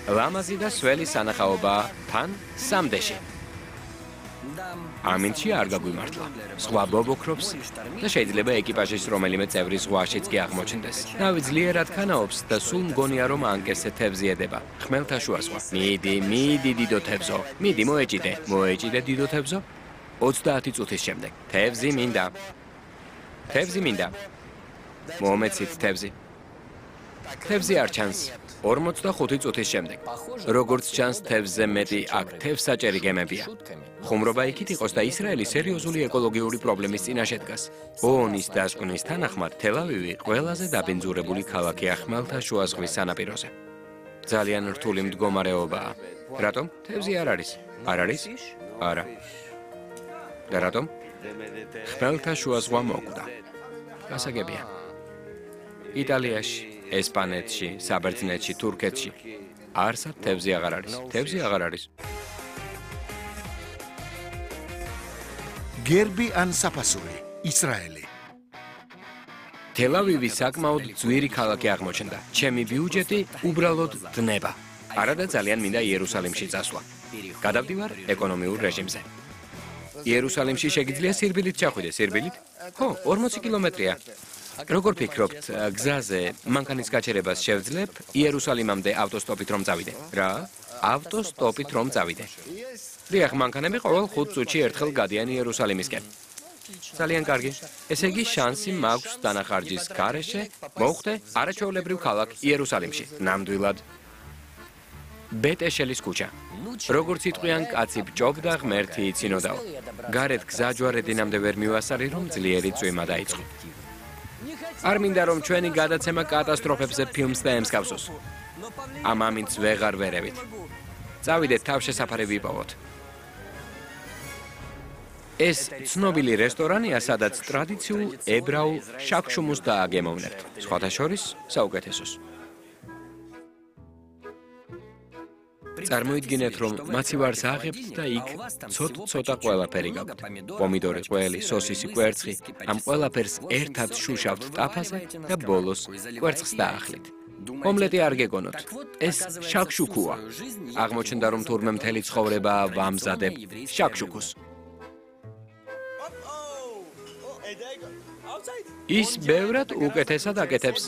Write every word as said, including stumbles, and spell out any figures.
ლამაზი და სველი სანახაობა თან სამდეში. ამინდში არ გაგვიმართლა. სხვა ბობოქრობს და შეიძლება ეკიპაჟის რომელიმე წევრი ზღვაშიც კი აღმოჩნდეს. ნავი ძლიერად ქანაობს და სულ მგონია რომ ანკერზე თევზი ედება. ხმელთაშუა ზღვა. მიდი, მიდი დიდო თევზო. მიდი მოეჭიდე. მოეჭიდე დიდო თევზო. ოცდაათი წუთის შემდეგ. თევზი მინდა. თევზი მინდა. მომეცით თევზი. თევზი არ ჩანს. ორმოცდახუთი წუთის შემდეგ. როგორც ჩანს თევზზე მეტი აქ თევზსაჭერი გემებია. ხუმრობა იქით იყოს და ისრაელი სერიოზული ეკოლოგიური პრობლემის წინაშე დგას. ოონის დასკვნის თანახმად თელ-ავივი ყველაზე დაბინძურებული ქალაქია ხმელთაშუა ზღვის სანაპიროზე. ძალიან რთული მდგომარეობაა. რატომ? თევზი არ არის. არ არის? არა. და რატომ? ხმელთაშუა ზღვა მოკვდა. გასაგებია. იტალიაში, ესპანეთში, საბერძნეთში, თურქეთში არსად თევზი აღარ არის. თევზი აღარ არის. გერბი ან საფასური, ისრაელი. თელ-ავივი საკმაოდ ძვირი ქალაქი აღმოჩნდა. ჩემი ბიუჯეტი უბრალოდ დნება. არადა ძალიან მინდა იერუსალიმში წასვლა. გადავდივარ ეკონომიურ რეჟიმზე. იერუსალიმში შეგიძლია სირბილით ჩახვიდე, სირბილით? ხო, ორმოცი კილომეტრია. როგორ ფიქრობთ, გზაზე მანქანის გაჩერებას შევძლებ იერუსალიმამდე ავტოსტოპით რომ წავიდე? რა? ავტოსტოპით რომ წავიდე. დიახ, მანქანები ყოველ ხუთ წუთში ერთხელ გადიან იერუსალიმისკენ. ძალიან კარგი. ესე იგი შანსი მაქვს დანახარჯის გარეშე მოვხვდე არაჩვეულებრივ ქალაქ იერუსალიმში. ნამდვილად. ბეტეშელის ქუჩა. როგორც იტყვიან, კაცი ბჭობდა, ღმერთი იცინოდაო. გარეთ გზა ჯვარედინამდე ვერ მივასარი, რომ ძლიერი წვიმა დაიწყო. არ მინდა რომ ჩვენი გადაცემა კატასტროფებზე ფილმს და ემსგავსოს. ამ ამინდს ვეღარ ვერევით. წავიდეთ თავშესაფარი ვიპოვოთ. ეს ცნობილი რესტორანია, სადაც ტრადიციულ ებრაულ შაქშუმოს დააგემოვნებთ. სხვათა შორის საუკეთესოს. წარმოიდგინეთ, რომ მაცივარს აღებთ და იქ ცოტ-ცოტა ყველაფერი გაქვთ. პომიდორი, ყველი, სოსისი, კვერცხი. ამ ყველაფერს ერთად შუშავთ ტაფაზე და ბოლოს კვერცხს დაახლით. ომლეტი არ გეგონოთ. ეს შაქშუქუა. აღმოჩნდა, რომ თურმე მთელი ცხოვრება ვამზადებ შაქშუქოს. ის ბევრად უკეთესად აკეთებს